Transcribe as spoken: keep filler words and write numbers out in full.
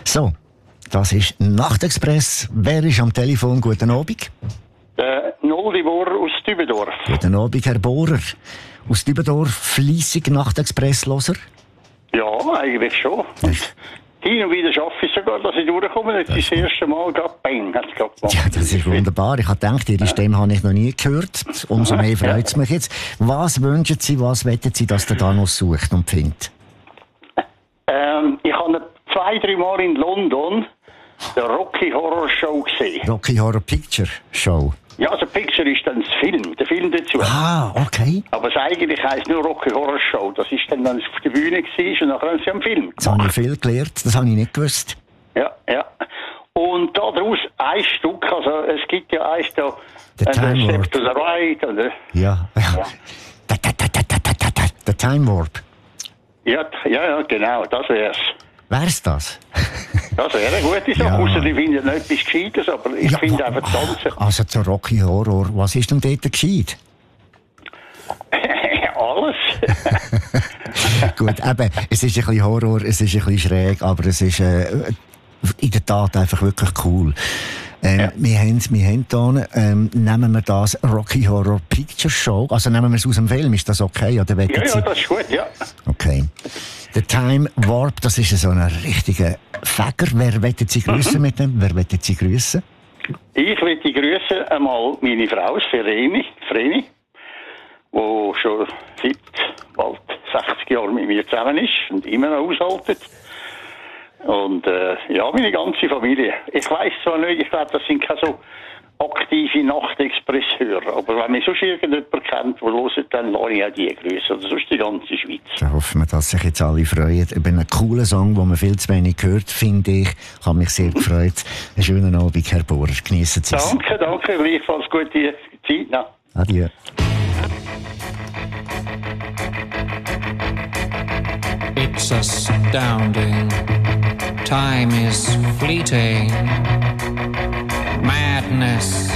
So, das ist Nachtexpress. Wer ist am Telefon? Guten Abend. Der Noldi Bohrer aus Dübendorf. Guten Abend, Herr Bohrer. Aus Dübendorf, fleissig Nachtexpress-Loser? Ja, eigentlich schon. Hin und wieder schaffe ich sogar, dass ich durchkomme. Jetzt ist das erste Mal gerade Bang, hat es gerade gemacht. Ja, das ist wunderbar. Ich habe gedacht, Ihre Stimme habe ich noch nie gehört. Umso mehr freut es mich jetzt. Was wünschen Sie, was wollen Sie, dass der da noch sucht und findet? Ähm, ich habe zwei, drei Mal in London die Rocky Horror Show gesehen. Rocky Horror Picture Show? Ja, also Picture ist dann das Film, der Film dazu. Ah, okay. Aber es eigentlich heisst nur Rocky Horror Show. Das ist dann, wenn es auf der Bühne war und nachher haben sie einen Film gemacht. Das habe ich viel gelernt, das habe ich nicht gewusst. Ja, ja. Und daraus ein Stück, also es gibt ja eins da, The Time Warp. Step to the Right, oder? Ja, ja. Da, da, da, da, da, da, da. The Time Warp. Ja, ja, ja, genau, das wär's. Wär's das? Das wäre eine gute Sache, Ja. ausser ich finde nicht etwas Gescheites, aber ich Ja, finde wa- einfach tanzen. Also zur Rocky Horror, was ist denn dort gescheit? Alles. Gut, eben, es ist ein bisschen Horror, es ist ein bisschen schräg, aber es ist äh, in der Tat einfach wirklich cool. Ähm, Ja. Wir haben, wir haben hier, ähm, nehmen wir das Rocky Horror Picture Show, also nehmen wir es aus dem Film, ist das okay? Oder wollen Ja, Sie- ja, das ist gut, ja. Okay. The Time Warp, das ist so ein richtiger Fäger. Wer wollen Sie grüßen mit dem? Wer wollen Sie grüßen? Ich möchte grüßen einmal meine Frau, Sereni, Vreni, die schon seit bald sechzig Jahren mit mir zusammen ist und immer noch aushaltet. Und äh, ja, meine ganze Familie. Ich weiss zwar nicht, ich glaube, das sind keine so aktive Nachtexpress-Hörer, aber wenn mich sonst irgendjemand kennt, der hört, dann lasse ich auch die grüßen, oder sonst die ganze Schweiz. Da hoffen wir, dass sich jetzt alle freuen über einen coolen Song, den man viel zu wenig hört, finde ich. Ich habe mich sehr gefreut. Einen schönen Abend, Herr Bohrer. Geniessen Sie es. Danke, danke, gleichfalls gute Zeit noch. Adieu. It's astounding. Time is fleeting. Madness